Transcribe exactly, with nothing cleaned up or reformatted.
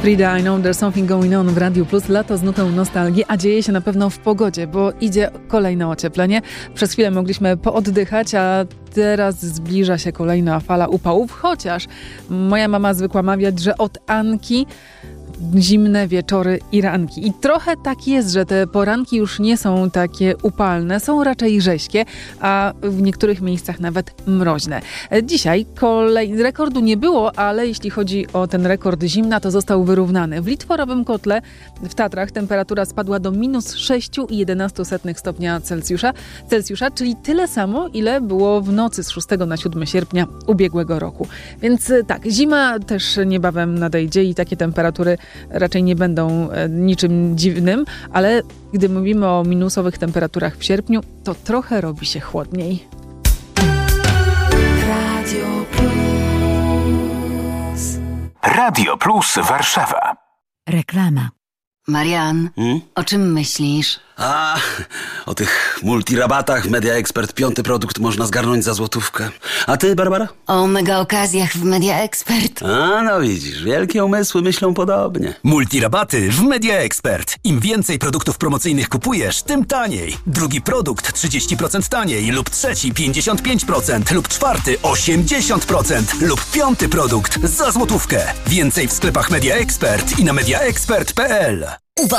Frida, I know there's something going on w Radiu Plus. Lato z nutą nostalgii, a dzieje się na pewno w pogodzie, bo idzie kolejne ocieplenie. Przez chwilę mogliśmy pooddychać, a teraz zbliża się kolejna fala upałów, chociaż moja mama zwykła mawiać, że od Anki zimne wieczory i ranki. I trochę tak jest, że te poranki już nie są takie upalne, są raczej rześkie, a w niektórych miejscach nawet mroźne. Dzisiaj kolej... rekordu nie było, ale jeśli chodzi o ten rekord zimna, to został wyrównany. W Litworowym Kotle w Tatrach temperatura spadła do minus sześć przecinek jedenaście stopnia Celsjusza, Celsjusza, czyli tyle samo, ile było w nocy z szóstego na siódmego sierpnia ubiegłego roku. Więc tak, zima też niebawem nadejdzie i takie temperatury raczej nie będą niczym dziwnym, ale gdy mówimy o minusowych temperaturach w sierpniu, to trochę robi się chłodniej. Radio Plus. Radio Plus Warszawa. Reklama. Marian, Hmm? o czym myślisz? A, o tych multirabatach w Media Expert piąty produkt można zgarnąć za złotówkę. A ty, Barbara? O mega okazjach w Media Expert. A, no widzisz, wielkie umysły myślą podobnie. Multirabaty w Media Expert. Im więcej produktów promocyjnych kupujesz, tym taniej. Drugi produkt trzydzieści procent taniej lub trzeci pięćdziesiąt pięć procent lub czwarty osiemdziesiąt procent lub piąty produkt za złotówkę. Więcej w sklepach Media Expert i na media expert kropka p l.